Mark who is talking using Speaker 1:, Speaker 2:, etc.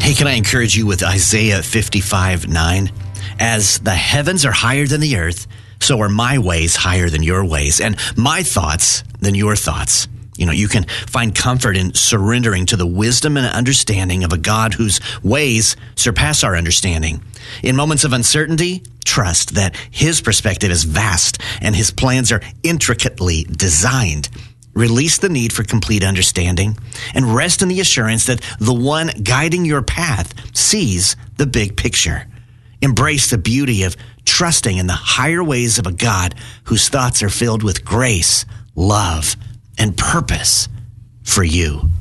Speaker 1: Hey, can I encourage you with Isaiah 55:9? As the heavens are higher than the earth, so are my ways higher than your ways, and my thoughts than your thoughts. You know, you can find comfort in surrendering to the wisdom and understanding of a God whose ways surpass our understanding. In moments of uncertainty, trust that his perspective is vast and his plans are intricately designed. Release the need for complete understanding and rest in the assurance that the one guiding your path sees the big picture. Embrace the beauty of trusting in the higher ways of a God whose thoughts are filled with grace, love, and purpose for you.